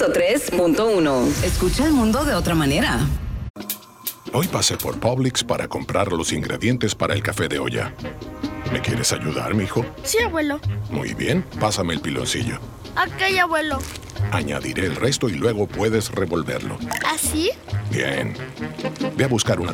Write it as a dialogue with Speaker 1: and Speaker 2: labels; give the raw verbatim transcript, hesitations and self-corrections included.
Speaker 1: ciento tres punto uno.
Speaker 2: Escucha el mundo de otra manera.
Speaker 3: Hoy pasé por Publix para comprar los ingredientes para el café de olla. ¿Me quieres ayudar, mijo?
Speaker 4: Sí, abuelo.
Speaker 3: Muy bien, pásame el piloncillo.
Speaker 4: Ok, abuelo.
Speaker 3: Añadiré el resto y luego puedes revolverlo.
Speaker 4: ¿Así?
Speaker 3: Bien. Ve a buscar una